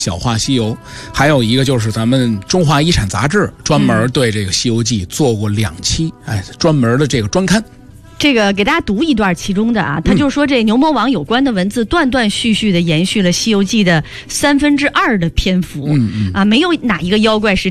小话西游，还有一个就是咱们中华遗产杂志专门对这个《西游记》做过2期，专门的这个专刊。 这个给大家读一段其中的啊，他就是说这牛魔王有关的文字断断续续的延续了《西游记》的2/3的篇幅，没有哪一个妖怪是